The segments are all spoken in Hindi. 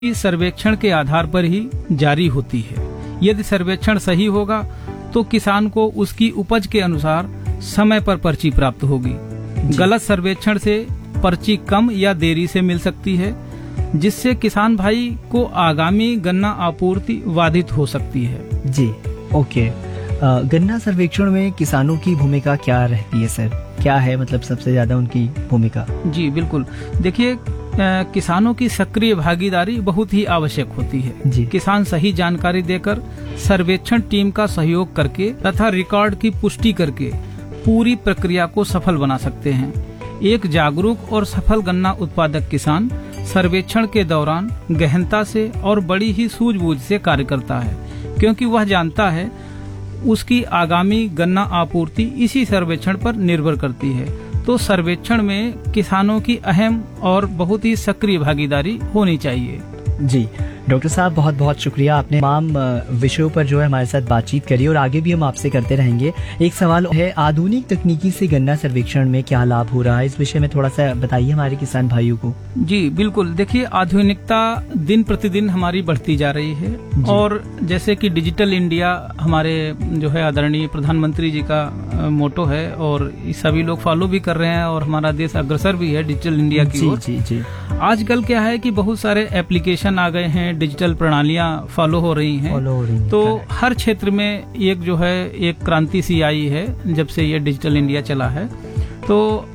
इस सर्वेक्षण के आधार पर ही जारी होती है। यदि सर्वेक्षण सही होगा तो किसान को उसकी उपज के अनुसार समय पर पर्ची प्राप्त होगी। गलत सर्वेक्षण से पर्ची कम या देरी से मिल सकती है, जिससे किसान भाई को आगामी गन्ना आपूर्ति बाधित हो सकती है। जी, ओके। गन्ना सर्वेक्षण में किसानों की भूमिका क्या रहती है सर? क्या है मतलब सबसे ज्यादा उनकी भूमिका? जी बिल्कुल, देखिए किसानों की सक्रिय भागीदारी बहुत ही आवश्यक होती है। जी। किसान सही जानकारी देकर सर्वेक्षण टीम का सहयोग करके तथा रिकॉर्ड की पुष्टि करके पूरी प्रक्रिया को सफल बना सकते हैं। एक जागरूक और सफल गन्ना उत्पादक किसान सर्वेक्षण के दौरान गहनता से और बड़ी ही सूझबूझ से कार्य करता है, क्योंकि वह जानता है उसकी आगामी गन्ना आपूर्ति इसी सर्वेक्षण पर निर्भर करती है। तो सर्वेक्षण में किसानों की अहम और बहुत ही सक्रिय भागीदारी होनी चाहिए। जी डॉक्टर साहब, बहुत बहुत शुक्रिया, आपने तमाम विषयों पर जो है हमारे साथ बातचीत करी और आगे भी हम आपसे करते रहेंगे। एक सवाल है, आधुनिक तकनीकी से गन्ना सर्वेक्षण में क्या लाभ हो रहा है, इस विषय में थोड़ा सा बताइए हमारे किसान भाइयों को। जी बिल्कुल, देखिए आधुनिकता दिन प्रतिदिन हमारी बढ़ती जा रही है और जैसे कि डिजिटल इंडिया हमारे जो है आदरणीय प्रधानमंत्री जी का मोटो है और सभी लोग फॉलो भी कर रहे हैं और हमारा देश अग्रसर भी है डिजिटल इंडिया की ओर। जी जी। आजकल क्या है कि बहुत सारे एप्लीकेशन आ गए हैं, डिजिटल प्रणालियां फॉलो हो रही हैं। तो हर क्षेत्र में एक जो है एक क्रांति सी आई है जब से ये डिजिटल इंडिया चला है। तो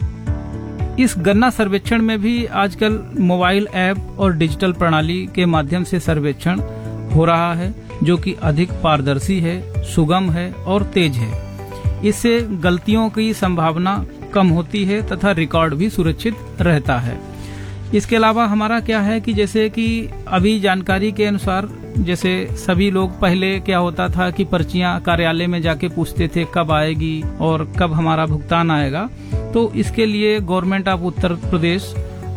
इस गन्ना सर्वेक्षण में भी आजकल मोबाइल ऐप और डिजिटल प्रणाली के माध्यम से सर्वेक्षण हो रहा है, जो कि अधिक पारदर्शी है, सुगम है और तेज है। इससे गलतियों की संभावना कम होती है तथा रिकॉर्ड भी सुरक्षित रहता है। इसके अलावा हमारा क्या है कि जैसे कि अभी जानकारी के अनुसार जैसे सभी लोग पहले क्या होता था कि पर्चियां कार्यालय में जाके पूछते थे कब आएगी और कब हमारा भुगतान आएगा। तो इसके लिए गवर्नमेंट ऑफ उत्तर प्रदेश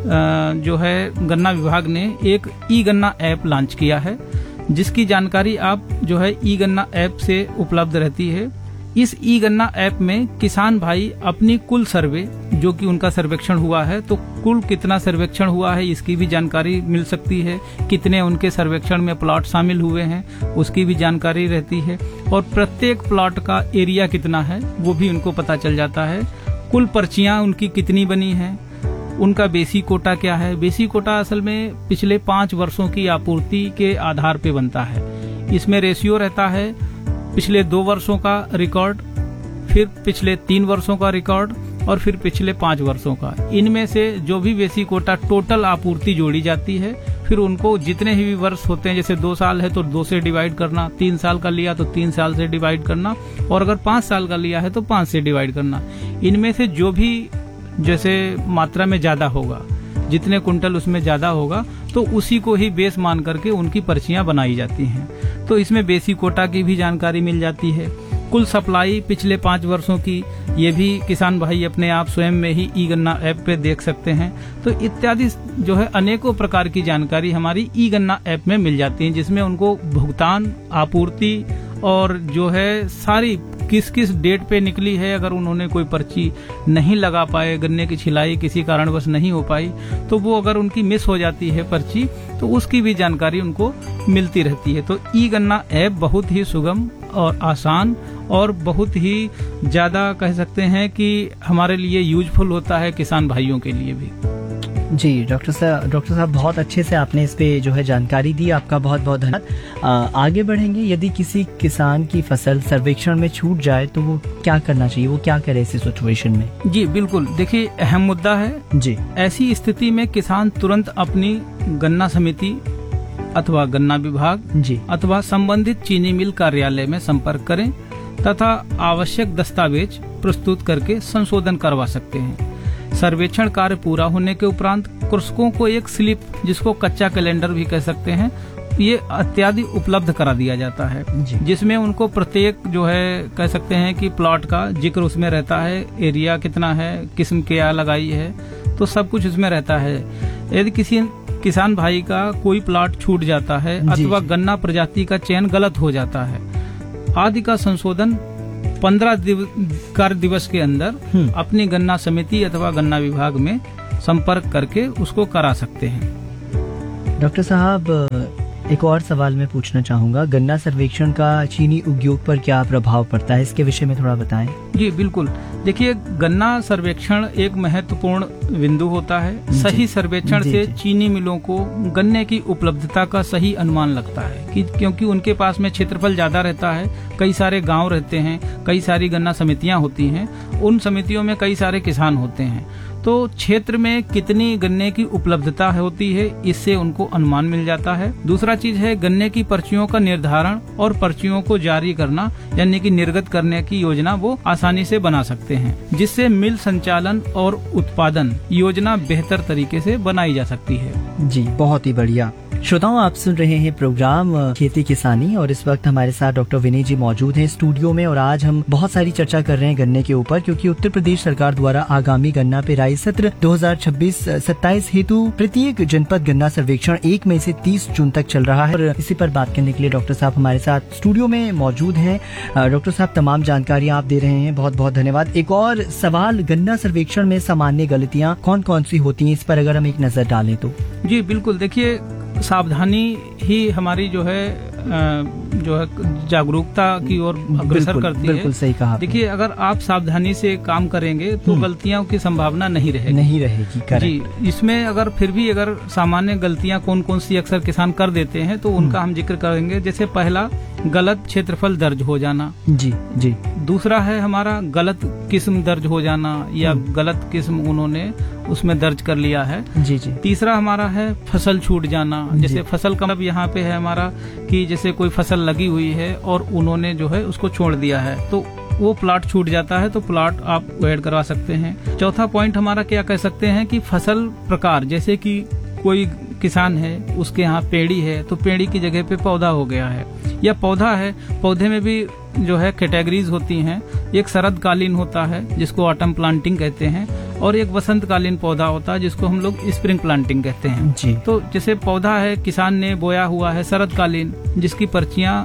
जो है गन्ना विभाग ने एक ई गन्ना ऐप लॉन्च किया है, जिसकी जानकारी आप जो है ई गन्ना ऐप से उपलब्ध रहती है। इस ई गन्ना ऐप में किसान भाई अपनी कुल सर्वे जो कि उनका सर्वेक्षण हुआ है, तो कुल कितना सर्वेक्षण हुआ है इसकी भी जानकारी मिल सकती है, कितने उनके सर्वेक्षण में प्लॉट शामिल हुए हैं उसकी भी जानकारी रहती है और प्रत्येक प्लॉट का एरिया कितना है वो भी उनको पता चल जाता है। कुल पर्चियां उनकी कितनी बनी हैं, उनका बेसिक कोटा क्या है। बेसिक कोटा असल में पिछले 5 वर्षों की आपूर्ति के आधार पे बनता है। इसमें रेशियो रहता है पिछले 2 वर्षों का रिकॉर्ड, फिर पिछले 3 वर्षों का रिकॉर्ड और फिर पिछले 5 वर्षों का। इनमें से जो भी बेसिक कोटा टोटल आपूर्ति जोड़ी जाती है, फिर उनको जितने ही वर्ष होते हैं, जैसे 2 साल है तो 2 से डिवाइड करना, 3 साल का लिया तो 3 साल से डिवाइड करना और अगर 5 साल का लिया है तो 5 से डिवाइड करना। इनमें से जो भी जैसे मात्रा में ज्यादा होगा, जितने कुंटल उसमें ज्यादा होगा, तो उसी को ही बेस मान करके उनकी पर्चियां बनाई जाती हैं। तो इसमें बेसिक कोटा की भी जानकारी मिल जाती है। कुल सप्लाई पिछले 5 वर्षों की, ये भी किसान भाई अपने आप स्वयं में ही ई गन्ना ऐप पे देख सकते हैं। तो इत्यादि जो है अनेकों प्रकार की जानकारी हमारी ई गन्ना ऐप में मिल जाती है, जिसमें उनको भुगतान, आपूर्ति और जो है सारी किस किस डेट पे निकली है, अगर उन्होंने कोई पर्ची नहीं लगा पाए, गन्ने की छिलाई किसी कारणवश नहीं हो पाई, तो वो अगर उनकी मिस हो जाती है पर्ची तो उसकी भी जानकारी उनको मिलती रहती है। तो ई गन्ना ऐप बहुत ही सुगम और आसान और बहुत ही ज्यादा कह सकते हैं कि हमारे लिए यूजफुल होता है, किसान भाइयों के लिए भी। जी डॉक्टर साहब बहुत अच्छे से आपने इस पे जो है जानकारी दी, आपका बहुत बहुत धन्यवाद। आगे बढ़ेंगे, यदि किसी किसान की फसल सर्वेक्षण में छूट जाए तो वो क्या करना चाहिए, वो क्या करे इस सिचुएशन में? जी बिल्कुल, देखिए अहम मुद्दा है जी। ऐसी स्थिति में किसान तुरंत अपनी गन्ना समिति अथवा गन्ना विभाग जी अथवा संबंधित चीनी मिल कार्यालय में संपर्क करें तथा आवश्यक दस्तावेज प्रस्तुत करके संशोधन करवा सकते हैं। सर्वेक्षण कार्य पूरा होने के उपरांत कृषकों को एक स्लिप, जिसको कच्चा कैलेंडर भी कह सकते हैं, ये इत्यादि उपलब्ध करा दिया जाता है, जिसमें उनको प्रत्येक जो है कह सकते हैं कि प्लॉट का जिक्र उसमें रहता है, एरिया कितना है, किस्म क्या लगाई है, तो सब कुछ उसमें रहता है। यदि किसी किसान भाई का कोई प्लॉट छूट जाता है अथवा गन्ना प्रजाति का चयन गलत हो जाता है, आदि का संशोधन 15 कार्य दिवस के अंदर अपनी गन्ना समिति अथवा गन्ना विभाग में संपर्क करके उसको करा सकते हैं। डॉक्टर साहब, एक और सवाल मैं पूछना चाहूँगा, गन्ना सर्वेक्षण का चीनी उद्योग पर क्या प्रभाव पड़ता है, इसके विषय में थोड़ा बताएं। जी बिल्कुल, देखिए गन्ना सर्वेक्षण एक महत्वपूर्ण बिंदु होता है। सही सर्वेक्षण से चीनी मिलों को गन्ने की उपलब्धता का सही अनुमान लगता है कि क्योंकि उनके पास में क्षेत्रफल ज्यादा रहता है, कई सारे गांव रहते हैं, कई सारी गन्ना समितियां होती हैं, उन समितियों में कई सारे किसान होते हैं, तो क्षेत्र में कितनी गन्ने की उपलब्धता होती है इससे उनको अनुमान मिल जाता है। दूसरा चीज है गन्ने की पर्चियों का निर्धारण और पर्चियों को जारी करना, यानी कि निर्गत करने की योजना वो आसानी से बना सकते हैं, जिससे मिल संचालन और उत्पादन योजना बेहतर तरीके से बनाई जा सकती है। जी बहुत ही बढ़िया। श्रोताओं, आप सुन रहे हैं प्रोग्राम खेती किसानी और इस वक्त हमारे साथ डॉक्टर विनय जी मौजूद हैं स्टूडियो में और आज हम बहुत सारी चर्चा कर रहे हैं गन्ने के ऊपर, क्योंकि उत्तर प्रदेश सरकार द्वारा आगामी गन्ना पेराई सत्र 2026-27 हेतु प्रत्येक जनपद गन्ना सर्वेक्षण 1 मई से 30 जून तक चल रहा है और इसी पर बात करने के लिए डॉक्टर साहब हमारे साथ स्टूडियो में मौजूद हैं। डॉक्टर साहब, तमाम जानकारी आप दे रहे हैं, बहुत बहुत धन्यवाद। एक और सवाल, गन्ना सर्वेक्षण में सामान्य गलतियाँ कौन कौन सी होती हैं, इस पर अगर हम एक नजर डालें तो। जी बिल्कुल, देखिए सावधानी ही हमारी जो है जागरूकता की ओर अग्रसर करती है। बिल्कुल सही कहा। देखिए अगर आप सावधानी से काम करेंगे तो गलतियों की संभावना नहीं रहेगी। जी, इसमें अगर फिर भी अगर सामान्य गलतियां कौन कौन सी अक्सर किसान कर देते हैं तो उनका हम जिक्र करेंगे। जैसे पहला, गलत क्षेत्रफल दर्ज हो जाना। जी जी। दूसरा है हमारा गलत किस्म दर्ज हो जाना या गलत किस्म उन्होंने उसमें दर्ज कर लिया है। जी जी। तीसरा हमारा है फसल छूट जाना। जैसे फसल का मतलब यहाँ पे है हमारा कि जैसे कोई फसल लगी हुई है और उन्होंने जो है उसको छोड़ दिया है तो वो प्लाट छूट जाता है, तो प्लाट आप ऐड करवा सकते हैं। चौथा पॉइंट हमारा क्या कह सकते हैं कि फसल प्रकार, जैसे कि कोई किसान है उसके यहाँ पेड़ी है तो पेड़ी की जगह पे पौधा हो गया है, या पौधा है, पौधे में भी जो है कैटेगरीज होती हैं। एक शरदकालीन होता है जिसको ऑटम प्लांटिंग कहते हैं और एक वसंतकालीन पौधा होता है जिसको हम लोग स्प्रिंग प्लांटिंग कहते हैं। जी। तो जैसे पौधा है किसान ने बोया हुआ है शरदकालीन, जिसकी पर्चियां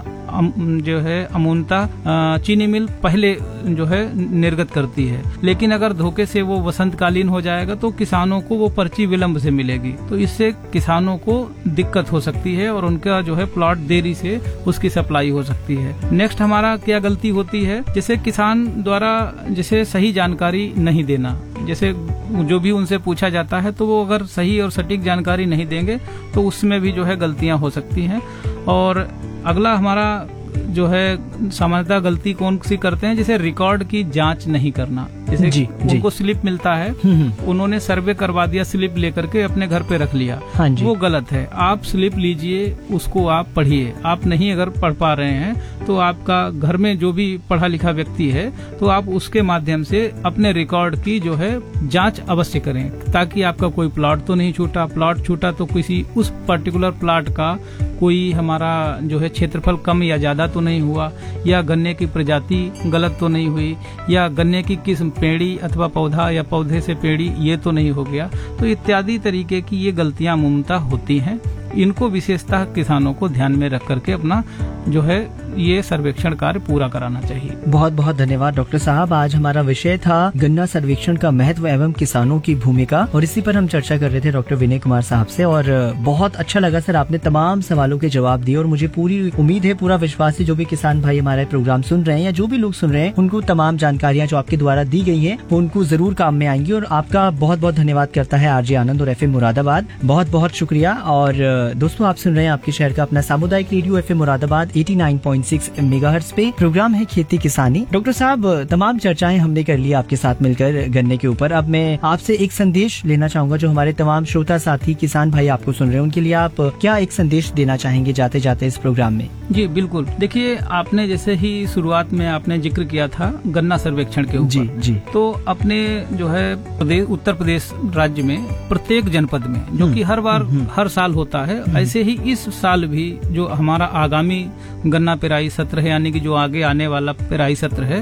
जो है अमूनता चीनी मिल पहले जो है निर्गत करती है, लेकिन अगर धोखे से वो वसंतकालीन हो जाएगा तो किसानों को वो पर्ची विलंब से मिलेगी, तो इससे किसानों को दिक्कत हो सकती है और उनका जो है प्लॉट देरी से उसकी सप्लाई हो सकती है। नेक्स्ट हमारा क्या गलती होती है, जैसे किसान द्वारा जैसे सही जानकारी नहीं देना। जैसे जो भी उनसे पूछा जाता है तो वो अगर सही और सटीक जानकारी नहीं देंगे तो उसमें भी जो है गलतियां हो सकती हैं। और अगला हमारा जो है सामान्यतः गलती कौन सी करते हैं, जैसे रिकॉर्ड की जांच नहीं करना। जैसे उनको स्लिप मिलता है, उन्होंने सर्वे करवा दिया, स्लिप लेकर के अपने घर पे रख लिया, वो गलत है। आप स्लिप लीजिए, उसको आप पढ़िए। आप नहीं अगर पढ़ पा रहे हैं तो आपका घर में जो भी पढ़ा लिखा व्यक्ति है तो आप उसके माध्यम से अपने रिकॉर्ड की जो है जांच अवश्य करें, ताकि आपका कोई प्लॉट तो नहीं छूटा। प्लॉट छूटा तो किसी उस पर्टिकुलर प्लॉट का कोई हमारा जो है क्षेत्रफल कम या ज्यादा तो नहीं हुआ, या गन्ने की प्रजाति गलत तो नहीं हुई, या गन्ने की किस्म पेड़ी अथवा पौधा या पौधे से पेड़ी ये तो नहीं हो गया। तो इत्यादि तरीके की ये गलतियां अमूमतः होती हैं। इनको विशेषतः किसानों को ध्यान में रख करके अपना जो है ये सर्वेक्षण कार्य पूरा कराना चाहिए। बहुत बहुत धन्यवाद डॉक्टर साहब। आज हमारा विषय था गन्ना सर्वेक्षण का महत्व एवं किसानों की भूमिका, और इसी पर हम चर्चा कर रहे थे डॉक्टर विनय कुमार साहब से। और बहुत अच्छा लगा सर, आपने तमाम सवालों के जवाब दिए और मुझे पूरी उम्मीद है, पूरा विश्वास है, जो भी किसान भाई हमारा प्रोग्राम सुन रहे हैं या जो भी लोग सुन रहे हैं उनको तमाम जानकारियाँ जो आपके द्वारा दी गई है वो उनको जरूर काम में आएंगी। और आपका बहुत बहुत धन्यवाद करता है आरजे आनंद और FM मुरादाबाद, बहुत बहुत शुक्रिया। और दोस्तों, आप सुन रहे हैं आपके शहर का अपना सामुदायिक रेडियो FM मुरादाबाद 89.6 मेगाहर्ट्ज पे। प्रोग्राम है खेती किसानी। डॉक्टर साहब, तमाम चर्चाएं हमने कर ली आपके साथ मिलकर गन्ने के ऊपर। अब मैं आपसे एक संदेश लेना चाहूंगा, जो हमारे तमाम श्रोता साथी किसान भाई आपको सुन रहे हैं, उनके लिए आप क्या एक संदेश देना चाहेंगे जाते जाते इस प्रोग्राम में? जी बिल्कुल, देखिए आपने जैसे ही शुरुआत में आपने जिक्र किया था गन्ना सर्वेक्षण के ऊपर। जी जी। तो अपने जो है उत्तर प्रदेश राज्य में प्रत्येक जनपद में, जो कि हर साल होता है, ऐसे ही इस साल भी जो हमारा आगामी गन्ना पेराई सत्र है, यानी कि जो आगे आने वाला पेराई सत्र है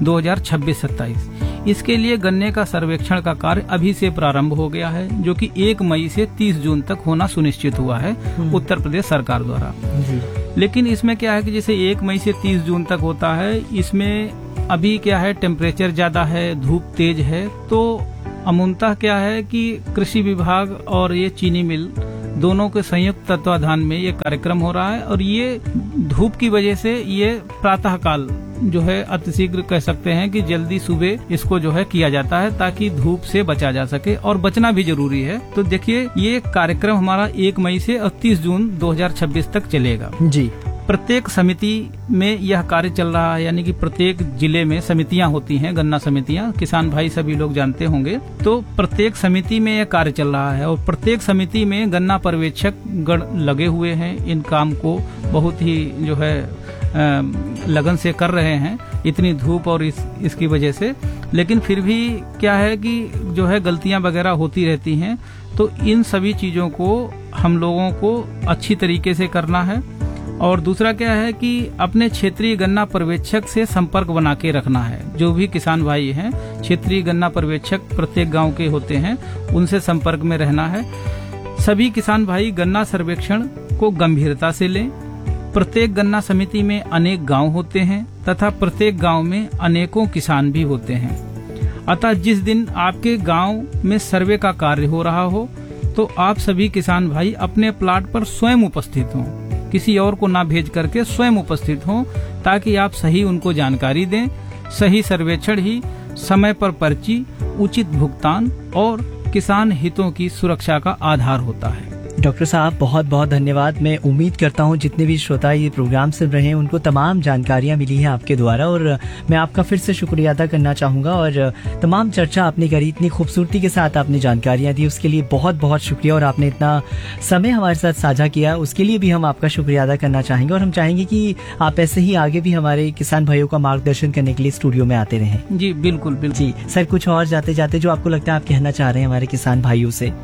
2026-27, इसके लिए गन्ने का सर्वेक्षण का कार्य अभी से प्रारंभ हो गया है, जो कि 1 मई से 30 जून तक होना सुनिश्चित हुआ है उत्तर प्रदेश सरकार द्वारा। लेकिन इसमें क्या है कि जैसे 1 मई से 30 जून तक होता है, इसमें अभी क्या है, टेम्परेचर ज्यादा है, धूप तेज है, तो अमूमतः क्या है कि कृषि विभाग और ये चीनी मिल दोनों के संयुक्त तत्वाधान में ये कार्यक्रम हो रहा है। और ये धूप की वजह से ये प्रातः काल जो है अतिशीघ्र कह सकते हैं कि जल्दी सुबह इसको जो है किया जाता है, ताकि धूप से बचा जा सके, और बचना भी जरूरी है। तो देखिए ये कार्यक्रम हमारा 1 मई से 30 जून 2026 तक चलेगा जी। प्रत्येक समिति में यह कार्य चल रहा है, यानी कि प्रत्येक जिले में समितियां होती हैं, गन्ना समितियां, किसान भाई सभी लोग जानते होंगे। तो प्रत्येक समिति में यह कार्य चल रहा है और प्रत्येक समिति में गन्ना पर्यवेक्षक गण लगे हुए हैं, इन काम को बहुत ही जो है लगन से कर रहे हैं, इतनी धूप और इसकी वजह से। लेकिन फिर भी क्या है कि जो है गलतियां वगैरह होती रहती हैं, तो इन सभी चीजों को हम लोगों को अच्छी तरीके से करना है। और दूसरा क्या है कि अपने क्षेत्रीय गन्ना पर्यवेक्षक से संपर्क बना के रखना है। जो भी किसान भाई हैं, क्षेत्रीय गन्ना पर्यवेक्षक प्रत्येक गांव के होते हैं, उनसे संपर्क में रहना है। सभी किसान भाई गन्ना सर्वेक्षण को गंभीरता से लें। प्रत्येक गन्ना समिति में अनेक गांव होते हैं तथा प्रत्येक गांव में अनेकों किसान भी होते हैं। अतः जिस दिन आपके गांव में सर्वे का कार्य हो रहा हो, तो आप सभी किसान भाई अपने प्लाट पर स्वयं उपस्थित हों, किसी और को ना भेज करके स्वयं उपस्थित हों, ताकि आप सही उनको जानकारी दें। सही सर्वेक्षण ही समय पर पर्ची, उचित भुगतान और किसान हितों की सुरक्षा का आधार होता है। डॉक्टर साहब बहुत बहुत धन्यवाद। मैं उम्मीद करता हूं जितने भी श्रोता ये प्रोग्राम सुन रहे हैं उनको तमाम जानकारियां मिली हैं आपके द्वारा, और मैं आपका फिर से शुक्रिया अदा करना चाहूंगा। और तमाम चर्चा आपने करी, इतनी खूबसूरती के साथ आपने जानकारियां दी, उसके लिए बहुत बहुत शुक्रिया। और आपने इतना समय हमारे साथ साझा किया, उसके लिए भी हम आपका शुक्रिया अदा करना चाहेंगे। और हम चाहेंगे कि आप ऐसे ही आगे भी हमारे किसान भाइयों का मार्गदर्शन करने के लिए स्टूडियो में आते रहें। जी बिल्कुल बिल्कुल जी सर, कुछ और जाते जाते जो आपको लगता है आप कहना चाह रहे हैं हमारे किसान भाइयों से?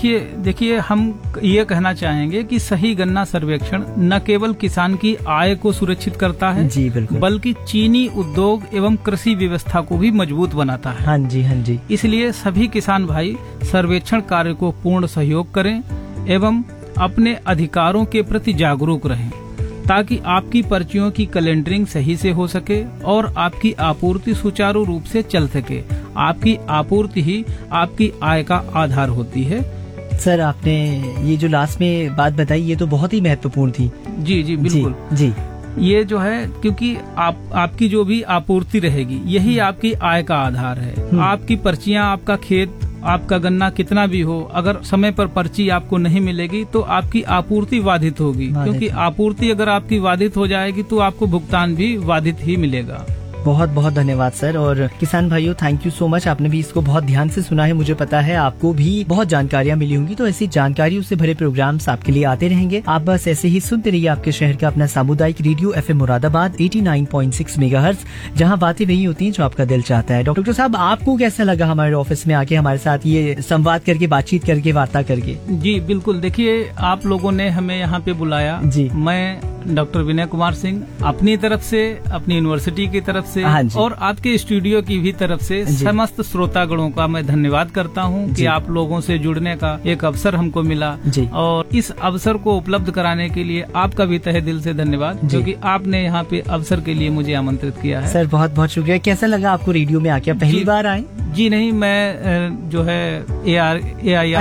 देखिए हम ये कहना चाहेंगे कि सही गन्ना सर्वेक्षण न केवल किसान की आय को सुरक्षित करता है जी बिल्कुल, बल्कि चीनी उद्योग एवं कृषि व्यवस्था को भी मजबूत बनाता है। हाँ जी। इसलिए सभी किसान भाई सर्वेक्षण कार्य को पूर्ण सहयोग करें एवं अपने अधिकारों के प्रति जागरूक रहें, ताकि आपकी पर्चियों की कैलेंडरिंग सही से हो सके और आपकी आपूर्ति सुचारू रूप से चल सके। आपकी आपूर्ति ही आपकी आय का आधार होती है। सर, आपने ये जो लास्ट में बात बताई ये तो बहुत ही महत्वपूर्ण थी। जी बिल्कुल जी। ये जो है क्योंकि आपकी जो भी आपूर्ति रहेगी यही आपकी आय का आधार है। आपकी पर्चियां, आपका खेत, आपका गन्ना कितना भी हो, अगर समय पर पर्ची आपको नहीं मिलेगी तो आपकी आपूर्ति बाधित होगी, क्योंकि आपूर्ति अगर आपकी बाधित हो जाएगी तो आपको भुगतान भी बाधित ही मिलेगा। बहुत बहुत धन्यवाद सर। और किसान भाइयों, थैंक यू सो मच, आपने भी इसको बहुत ध्यान से सुना है। मुझे पता है आपको भी बहुत जानकारियां मिली होंगी, तो ऐसी जानकारियों से भरे प्रोग्राम्स आपके लिए आते रहेंगे। आप बस ऐसे ही सुनते रहिए आपके शहर का अपना सामुदायिक रेडियो FM मुरादाबाद 89.6 मेगाहर्ट्ज, जहां बातें वही होती हैं जो आपका दिल चाहता है। डॉक्टर साहब, आपको कैसा लगा हमारे ऑफिस में आके हमारे साथ ये संवाद करके, बातचीत करके, वार्ता करके? जी बिल्कुल, देखिए आप लोगों ने हमें यहाँ पे बुलाया जी। मैं डॉक्टर विनय कुमार सिंह अपनी तरफ से, अपनी यूनिवर्सिटी की तरफ से और आपके स्टूडियो की भी तरफ से समस्त श्रोतागणों का मैं धन्यवाद करता हूं कि आप लोगों से जुड़ने का एक अवसर हमको मिला, और इस अवसर को उपलब्ध कराने के लिए आपका भी तहे दिल से धन्यवाद, क्योंकि आपने यहाँ पे अवसर के लिए मुझे आमंत्रित किया है। सर बहुत बहुत शुक्रिया। कैसा लगा आपको रेडियो में आके? पहली बार आए? जी नहीं, मैं जो है AIR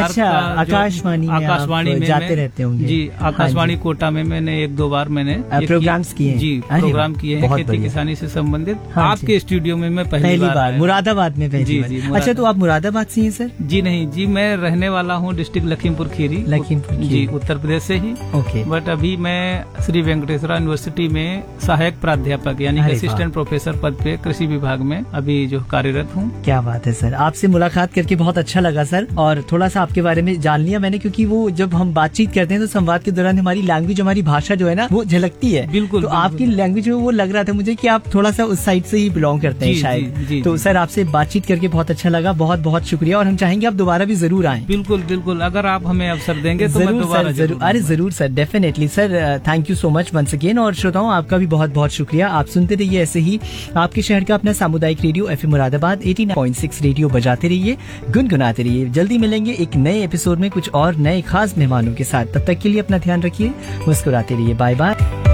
आकाशवाणी में जाते रहते होंगे जी। आकाशवाणी कोटा में मैंने 1-2 बार मैंने प्रोग्राम्स किए हैं। जी, प्रोग्राम किए हैं खेती किसानी से संबंधित। आपके स्टूडियो में मैं पहली बार मुरादाबाद में पहली बार। अच्छा, तो आप मुरादाबाद से हैं सर? जी नहीं जी, मैं रहने वाला हूँ डिस्ट्रिक्ट लखीमपुर खीरी जी, उत्तर प्रदेश से ही। ओके। बट अभी मैं श्री वेंकटेश्वर यूनिवर्सिटी में सहायक प्राध्यापक यानी असिस्टेंट प्रोफेसर पद पे कृषि विभाग में अभी जो कार्यरत हूँ। क्या बात है सर, आपसे मुलाकात करके बहुत अच्छा लगा सर, और थोड़ा सा आपके बारे में जान लिया मैंने, क्योंकि वो जब हम बातचीत करते हैं तो संवाद के दौरान हमारी लैंग्वेज, हमारी भाषा जो है ना वो झलकती है। बिल्कुल। तो आपकी लैंग्वेज में वो लग रहा था मुझे कि आप थोड़ा सा उस साइड से ही बिलोंग करते हैं शायद। तो सर आपसे बातचीत करके बहुत अच्छा लगा, बहुत बहुत शुक्रिया, और हम चाहेंगे आप दोबारा भी जरूर आएं। बिल्कुल बिल्कुल, अगर आप हमें अवसर देंगे तो मैं दोबारा जरूर। अरे जरूर sir, definitely sir. Thank you so much once again. और श्रोताओं, आपका भी बहुत बहुत शुक्रिया। आप सुनते रहिए ऐसे ही आपके शहर का अपना सामुदायिक रेडियो FM मुरादाबाद 89.6 रेडियो बजाते रहिए, गुनगुनाते रहिए। जल्दी मिलेंगे एक नए एपिसोड में कुछ और नए खास मेहमानों के साथ। तब तक के लिए अपना ध्यान रखिए, मुस्कुराते रहिए। Bye bye.